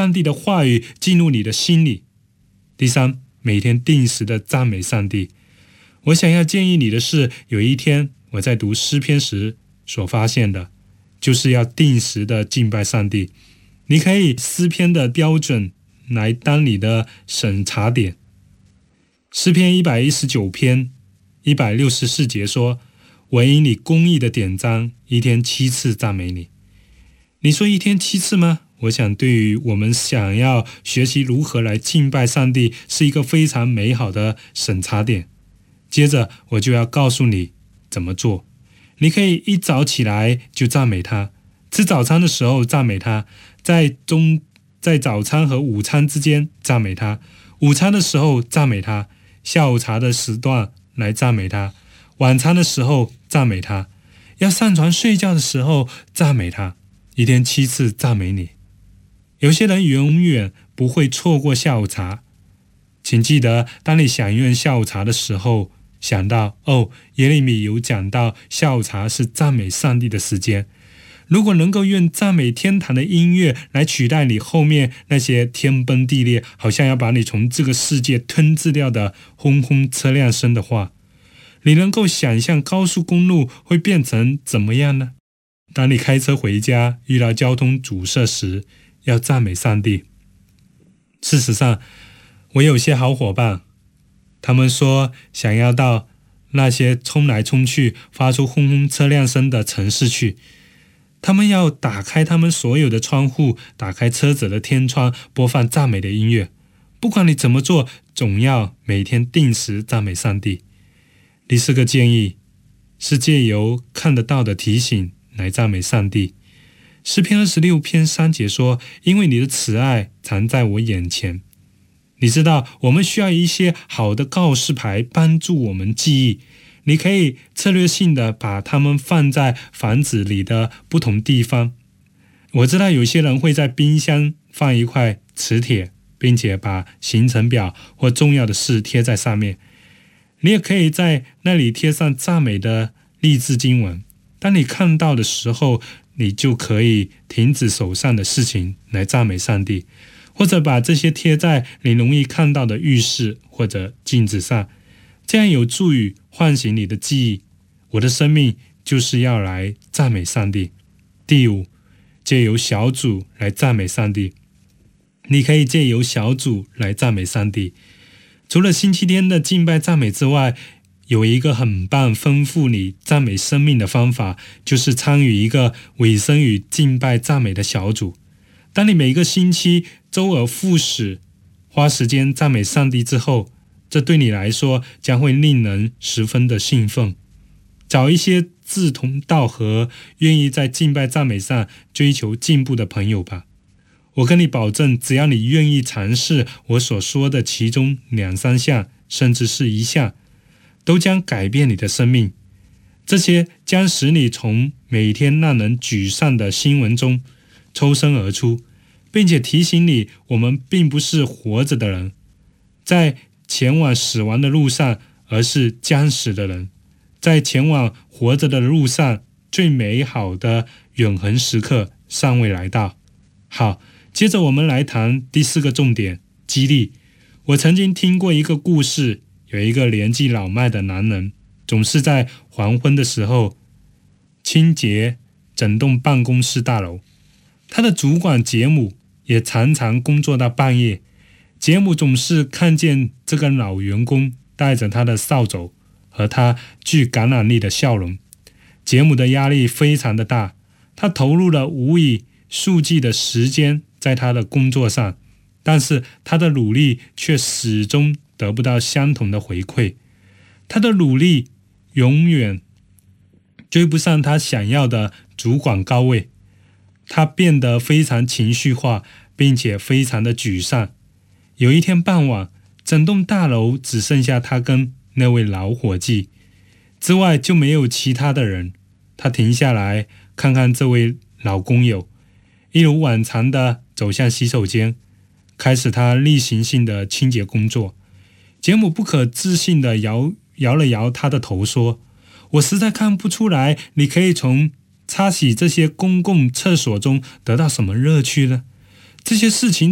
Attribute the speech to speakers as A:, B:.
A: 上帝的话语进入你的心里。第三，每天定时的赞美上帝。我想要建议你的是，有一天我在读诗篇时所发现的，就是要定时的敬拜上帝。你可以诗篇的标准来当你的审查点。诗篇119篇164节说，我因你公义的典章，一天7次赞美你。你说一天7次吗？我想对于我们想要学习如何来敬拜上帝，是一个非常美好的审查点。接着我就要告诉你怎么做。你可以一早起来就赞美他，吃早餐的时候赞美他，在早餐和午餐之间赞美他，午餐的时候赞美他，下午茶的时段来赞美他，晚餐的时候赞美他，要上床睡觉的时候赞美他，一天7次赞美你。有些人永远不会错过下午茶，请记得当你享用下午茶的时候，想到耶利米有讲到下午茶是赞美上帝的时间。如果能够用赞美天堂的音乐来取代你后面那些天崩地裂，好像要把你从这个世界吞噬掉的轰轰车辆声的话，你能够想象高速公路会变成怎么样呢？当你开车回家遇到交通阻塞时，要赞美上帝。事实上，我有些好伙伴，他们说想要到那些冲来冲去发出轰轰车辆声的城市去，他们要打开他们所有的窗户，打开车子的天窗，播放赞美的音乐。不管你怎么做，总要每天定时赞美上帝。第4个建议是借由看得到的提醒来赞美上帝。诗篇26篇3节说，因为你的慈爱常在我眼前。你知道我们需要一些好的告示牌帮助我们记忆，你可以策略性的把它们放在房子里的不同地方。我知道有些人会在冰箱放一块磁铁，并且把行程表或重要的事贴在上面。你也可以在那里贴上赞美的励志经文，当你看到的时候，你就可以停止手上的事情来赞美上帝，或者把这些贴在你容易看到的浴室或者镜子上，这样有助于唤醒你的记忆。我的生命就是要来赞美上帝。第5，借由小组来赞美上帝。你可以借由小组来赞美上帝。除了星期天的敬拜赞美之外，有一个很棒丰富你赞美生命的方法，就是参与一个委身于敬拜赞美的小组。当你每个星期周而复始花时间赞美上帝之后，这对你来说将会令人十分的兴奋。找一些志同道合、愿意在敬拜赞美上追求进步的朋友吧。我跟你保证，只要你愿意尝试我所说的其中2、3项，甚至是1项，都将改变你的生命。这些将使你从每天让人沮丧的新闻中抽身而出，并且提醒你，我们并不是活着的人，在前往死亡的路上，而是将死的人。在前往活着的路上，最美好的永恒时刻尚未来到。好，接着我们来谈第4个重点，激励。我曾经听过一个故事，有一个年纪老迈的男人，总是在黄昏的时候清洁整栋办公室大楼。他的主管杰姆也常常工作到半夜。杰姆总是看见这个老员工带着他的扫帚和他具感染力的笑容。杰姆的压力非常的大，他投入了无以数计的时间在他的工作上，但是他的努力却始终得不到相同的回馈。他的努力永远追不上他想要的主管高位。他变得非常情绪化，并且非常的沮丧。有一天傍晚，整栋大楼只剩下他跟那位老伙计，之外就没有其他的人。他停下来看看这位老工友，一如往常的走向洗手间，开始他例行性的清洁工作。杰姆不可置信地摇了摇他的头说，我实在看不出来你可以从擦洗这些公共厕所中得到什么乐趣呢？这些事情